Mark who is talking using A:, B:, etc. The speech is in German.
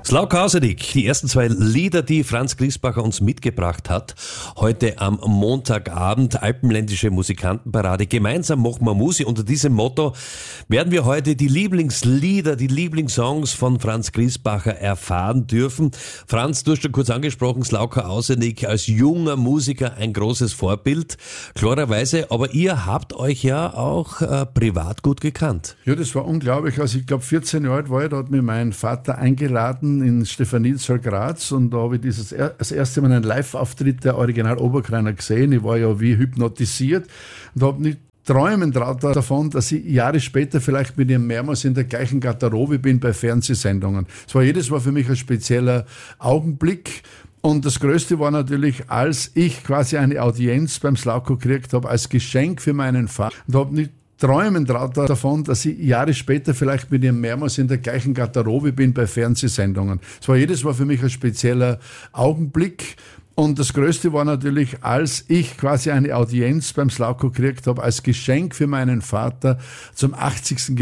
A: Slau Kausenig, die ersten zwei Lieder, die Franz Griesbacher uns mitgebracht hat, heute am Montagabend, alpenländische Musikantenparade, gemeinsam machen wir Musik. Unter diesem Motto werden wir heute die Lieblingslieder, die Lieblingssongs von Franz Griesbacher erfahren dürfen. Franz, du hast schon kurz angesprochen, Slau Kausenig als junger Musiker ein großes Vorbild, klarerweise, aber ihr habt euch ja auch privat gut gekannt.
B: Ja, das war unglaublich. Also ich glaube 14 Jahre alt war ich, da hat mich mein Vater eingeladen in Stephaniezahl Graz und da habe ich das erste Mal einen Live-Auftritt der Original Oberkreiner gesehen. Ich war ja wie hypnotisiert und habe nicht träumen davon, dass ich Jahre später vielleicht mit ihm mehrmals in der gleichen Garderobe bin bei Fernsehsendungen. Jedes war für mich ein spezieller Augenblick. Und das Größte war natürlich, als ich quasi eine Audienz beim Slauko gekriegt habe, als Geschenk für meinen Vater und habe nicht träumen davon, dass ich Jahre später vielleicht mit ihm mehrmals in der gleichen Garderobe bin bei Fernsehsendungen. Jedes war für mich ein spezieller Augenblick. Und das Größte war natürlich, als ich quasi eine Audienz beim Slauko gekriegt habe, als Geschenk für meinen Vater zum 80.